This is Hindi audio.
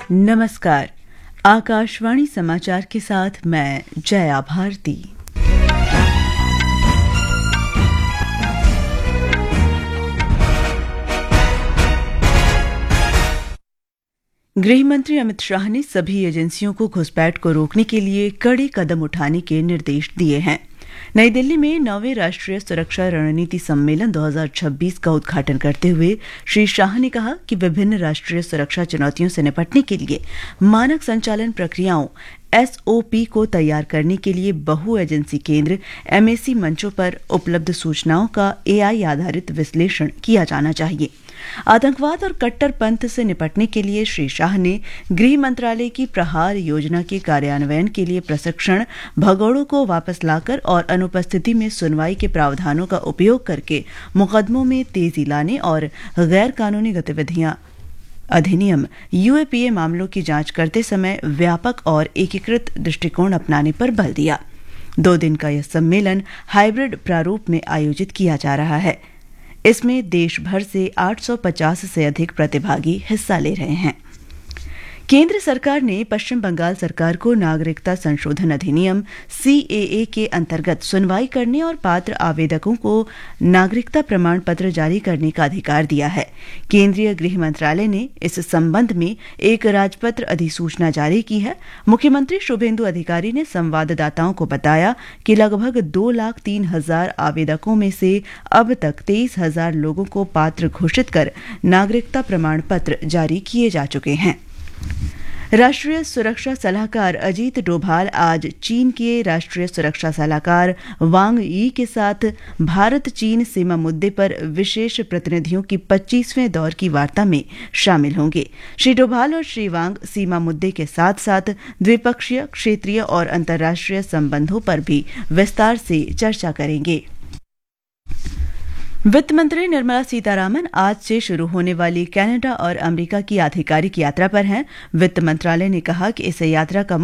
नमस्कार। आकाशवाणी समाचार के साथ मैं जया भारती। गृह मंत्री अमित शाह ने सभी एजेंसियों को घुसपैठ को रोकने के लिए कड़े कदम उठाने के निर्देश दिए हैं। नई दिल्ली में 9वें राष्ट्रीय सुरक्षा रणनीति सम्मेलन 2026 का उद्घाटन करते हुए श्री शाह ने कहा कि विभिन्न राष्ट्रीय सुरक्षा चुनौतियों से निपटने के लिए मानक संचालन प्रक्रियाओं SOP को तैयार करने के लिए बहु एजेंसी केंद्र MAC मंचों पर उपलब्ध सूचनाओं का AI आधारित विश्लेषण किया जाना चाहिए। आतंकवाद और कट्टरपंथ से निपटने के लिए श्री शाह ने गृह मंत्रालय की प्रहार योजना के कार्यान्वयन के लिए प्रशिक्षण, भगोड़ों को वापस लाकर और अनुपस्थिति में सुनवाई के प्रावधानों का उपयोग करके मुकदमों में तेजी लाने और गैर कानूनी गतिविधियां अधिनियम UAPA मामलों की जांच करते समय व्यापक और एकीकृत दृष्टिकोण अपनाने पर बल दिया। 2 दिन का यह सम्मेलन हाइब्रिड प्रारूप में आयोजित किया जा रहा है। इसमें देश भर से 850 से अधिक प्रतिभागी हिस्सा ले रहे हैं। केंद्र सरकार ने पश्चिम बंगाल सरकार को नागरिकता संशोधन अधिनियम CAA के अंतर्गत सुनवाई करने और पात्र आवेदकों को नागरिकता प्रमाण पत्र जारी करने का अधिकार दिया है। केंद्रीय गृह मंत्रालय ने इस संबंध में एक राजपत्र अधिसूचना जारी की है। मुख्यमंत्री शुभेंदु अधिकारी ने संवाददाताओं को बताया कि लगभग 2,03,000 आवेदकों में से अब तक 23,000 लोगों को पात्र घोषित कर नागरिकता प्रमाण पत्र जारी किए जा चुके हैं। राष्ट्रीय सुरक्षा सलाहकार अजीत डोभाल आज चीन के राष्ट्रीय सुरक्षा सलाहकार वांग यी के साथ भारत चीन सीमा मुद्दे पर विशेष प्रतिनिधियों की 25वें दौर की वार्ता में शामिल होंगे। श्री डोभाल और श्री वांग सीमा मुद्दे के साथ साथ द्विपक्षीय, क्षेत्रीय और अंतर्राष्ट्रीय संबंधों पर भी विस्तार से चर्चा करेंगे। वित्त मंत्री निर्मला सीतारामन आज से शुरू होने वाली कनाडा और अमेरिका की आधिकारिक यात्रा पर हैं। वित्त मंत्रालय ने कहा कि इस यात्रा का